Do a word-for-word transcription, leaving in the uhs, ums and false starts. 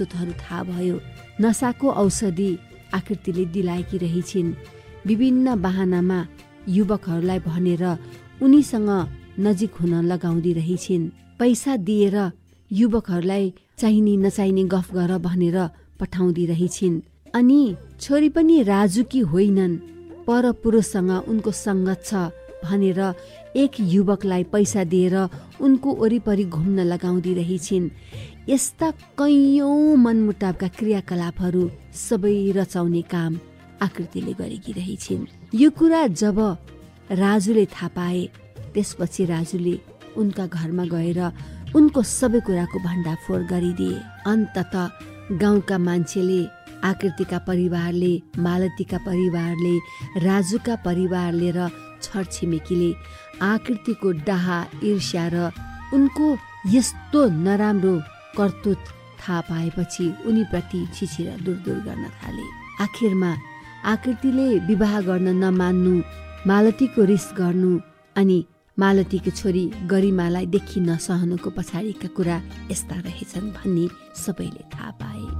करतुतहरू थाहा भयो। नसाको औषधि आकृतिले दिलाएकी रहिछिन्। विभिन्न बहानामा युवकहरूलाई भनेर उनीसँग नजिक हुन लगाउँदी रहिछिन्। पैसा दिएर युवकहरूलाई चाहिने नचाहिने गफ गर भनेर पठाउँदी रहिछिन्। अनि छोरी पनि राजुकी होइनन्, परपुरुषसँग उनको सङ्गत छ भनेर एक युवकलाई पैसा दिएर उनको वरिपरि घुम्न लगाउँदी रहिछिन्। यस्ता कैयौँ मनमुटावका क्रियाकलापहरू सबै रचाउने काम आकृतिले गरेकी रहिछिन्। यो कुरा जब राजुले थाहा पाए, त्यसपछि राजुले उनका घरमा गएर उनको सबै कुराको भण्डाफोड गरिदिए। अन्ततः गाउँका मान्छेले, आकृतिका परिवारले, मालतीका परिवारले, राजुका परिवारले र छरछिमेकीले आकृतिको डाहा, ईर्ष्या र उनको यस्तो नराम्रो करतुत थाहा पाएपछि उनीप्रति छिछिरा दूर दूर गर्न थाले। आखिरमा आकृतिले विवाह गर्न नमान्नु, मालतीको रिस गर्नु अनि मालतीकी छोरी गरिमालाई देखि नसहनुको पछाडिका कुरा यस्ता रहेछन् भन्ने सबैले थाहा पाए।